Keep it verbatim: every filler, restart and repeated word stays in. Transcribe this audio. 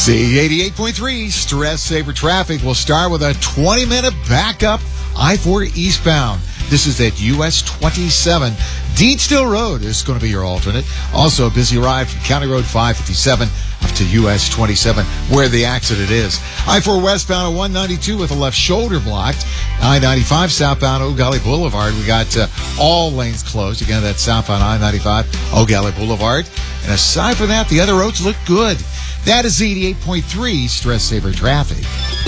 Z eighty-eight point three Stress Saver Traffic will start with a twenty-minute backup I four eastbound. This is at U S twenty-seven. Deanstill Road is going to be your alternate. Also a busy ride from County Road five fifty-seven up to U S twenty-seven, where the accident is. I four westbound at one ninety-two with the left shoulder blocked. I ninety-five southbound Eau Gallie Boulevard. We got uh, all lanes closed. Again, that's southbound I ninety-five, Eau Gallie Boulevard. And aside from that, the other roads look good. That is eighty-eight point three Stress Saver Traffic.